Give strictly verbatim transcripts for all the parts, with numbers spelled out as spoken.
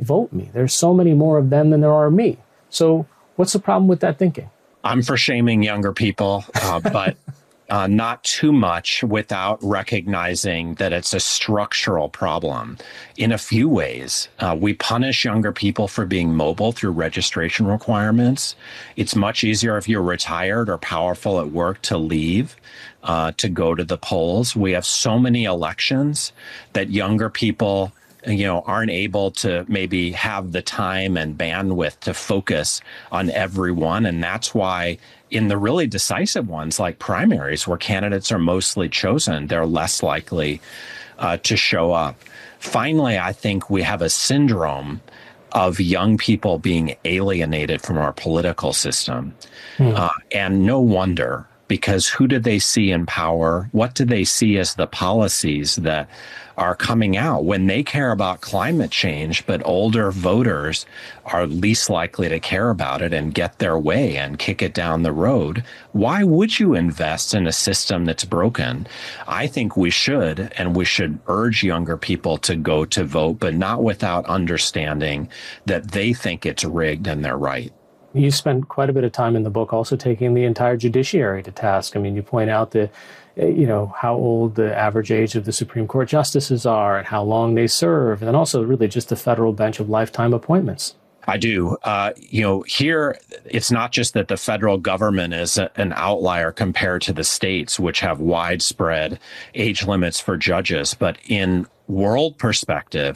outvote me. There's so many more of them than there are me. So what's the problem with that thinking? I'm for shaming younger people, uh, but uh, not too much without recognizing that it's a structural problem. In a few ways, uh, we punish younger people for being mobile through registration requirements. It's much easier if you're retired or powerful at work to leave, uh, to go to the polls. We have so many elections that younger people you know, aren't able to maybe have the time and bandwidth to focus on every one. And that's why in the really decisive ones, like primaries, where candidates are mostly chosen, they're less likely uh, to show up. Finally, I think we have a syndrome of young people being alienated from our political system. Hmm. Uh, and no wonder, because who do they see in power? What do they see as the policies that are coming out when they care about climate change, but older voters are least likely to care about it and get their way and kick it down the road? Why would you invest in a system that's broken? I think we should, and we should urge younger people to go to vote, but not without understanding that they think it's rigged and they're right. You spend quite a bit of time in the book also taking the entire judiciary to task. I mean, you point out the, you know, how old the average age of the Supreme Court justices are and how long they serve, and then also really just the federal bench of lifetime appointments. I do. Uh, you know, here, it's not just that the federal government is a, an outlier compared to the states, which have widespread age limits for judges, but in world perspective,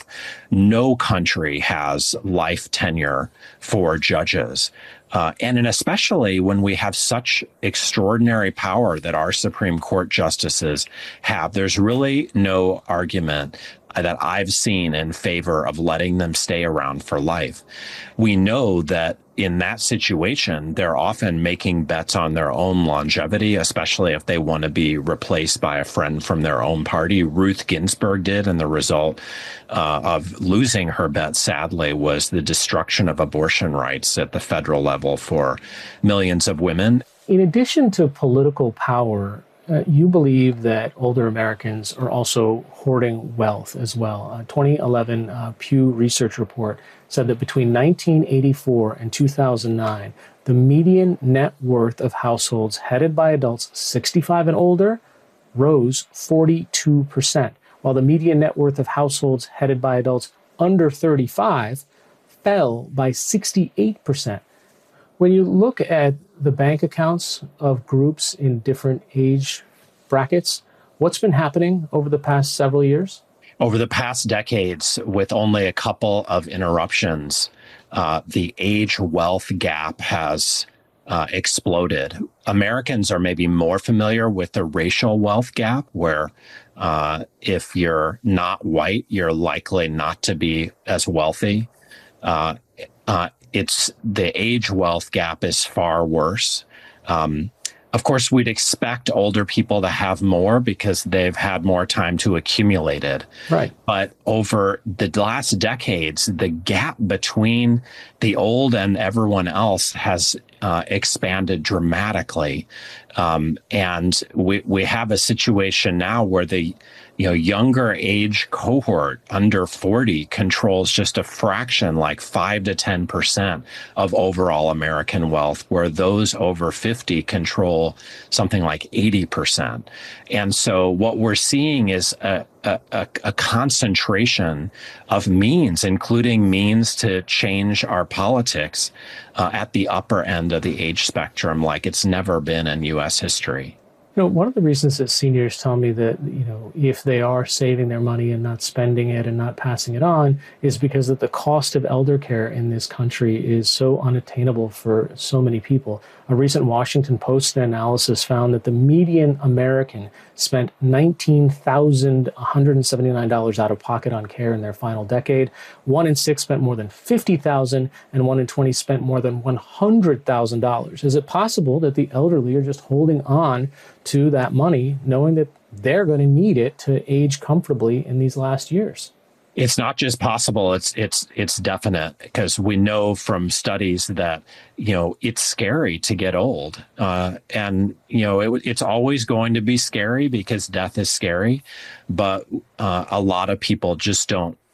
no country has life tenure for judges. Uh, and, and especially when we have such extraordinary power that our Supreme Court justices have, there's really no argument that I've seen in favor of letting them stay around for life. We know that in that situation, they're often making bets on their own longevity, especially if they want to be replaced by a friend from their own party. Ruth Ginsburg did, and the result uh, of losing her bet, sadly, was the destruction of abortion rights at the federal level for millions of women. In addition to political power, Uh, you believe that older Americans are also hoarding wealth as well. A twenty eleven uh, Pew Research report said that between nineteen eighty-four and two thousand nine, the median net worth of households headed by adults sixty-five and older rose forty-two percent, while the median net worth of households headed by adults under thirty-five fell by sixty-eight percent. When you look at the bank accounts of groups in different age brackets, what's been happening over the past several years? Over the past decades, with only a couple of interruptions, uh, the age wealth gap has uh, exploded. Americans are maybe more familiar with the racial wealth gap, where uh, if you're not white, you're likely not to be as wealthy. Uh, uh, It's the age wealth gap is far worse. Um, of course, we'd expect older people to have more because they've had more time to accumulate it. Right. But over the last decades, the gap between the old and everyone else has uh, expanded dramatically. Um, and we, we have a situation now where the you know, younger age cohort under forty controls just a fraction, like five to ten percent of overall American wealth, where those over fifty control something like eighty percent. And so what we're seeing is a, a, a concentration of means, including means to change our politics uh, at the upper end of the age spectrum, like it's never been in U S history. You know, one of the reasons that seniors tell me that, you know, if they are saving their money and not spending it and not passing it on is because that the cost of elder care in this country is so unattainable for so many people. A recent Washington Post analysis found that the median American spent nineteen thousand one hundred seventy-nine dollars out of pocket on care in their final decade. One in six spent more than fifty thousand dollars, and one in twenty spent more than one hundred thousand dollars. Is it possible that the elderly are just holding on to that money, knowing that they're going to need it to age comfortably in these last years? It's not just possible, it's it's it's definite, because we know from studies that, you know, it's scary to get old. Uh, and, you know, it, it's always going to be scary because death is scary. But uh, a lot of people just don't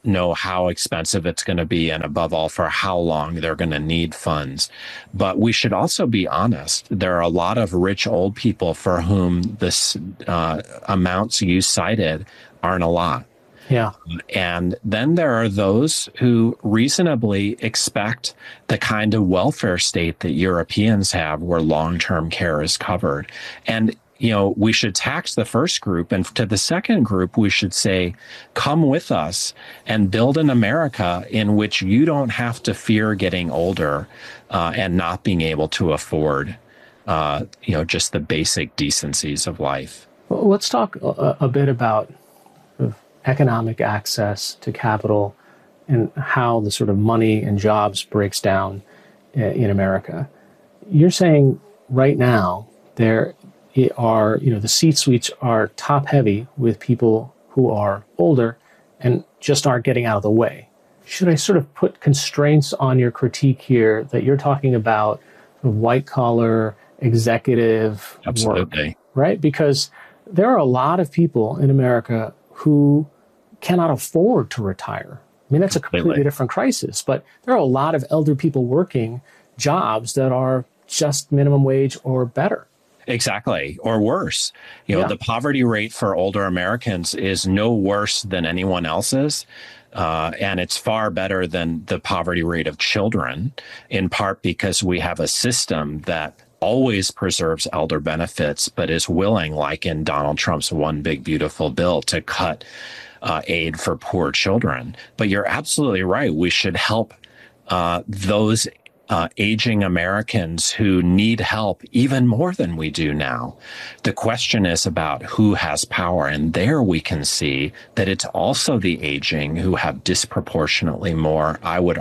know how expensive it's going to be, and above all, for how long they're going to need funds. But we should also be honest. There are a lot of rich old people for whom this uh, amounts you cited aren't a lot. Yeah. And then there are those who reasonably expect the kind of welfare state that Europeans have, where long-term care is covered. And you know, we should tax the first group, and to the second group, we should say, come with us and build an America in which you don't have to fear getting older uh, and not being able to afford, uh, you know, just the basic decencies of life. Well, let's talk a, a bit about economic access to capital and how the sort of money and jobs breaks down in America. You're saying right now there are, you know, the C-suites are top heavy with people who are older and just aren't getting out of the way. Should I sort of put constraints on your critique here that you're talking about sort of white collar executive Absolutely. work, right? Because there are a lot of people in America who cannot afford to retire. I mean, that's a completely Completely. different crisis, but there are a lot of elder people working jobs that are just minimum wage or better. Exactly. Or worse. You know, Yeah. the poverty rate for older Americans is no worse than anyone else's. Uh, and it's far better than the poverty rate of children, in part because we have a system that always preserves elder benefits, but is willing, like in Donald Trump's One Big Beautiful Bill, to cut uh, aid for poor children. But you're absolutely right. We should help uh, those Uh, aging Americans who need help even more than we do now. The question is about who has power, and there we can see that it's also the aging who have disproportionately more, I would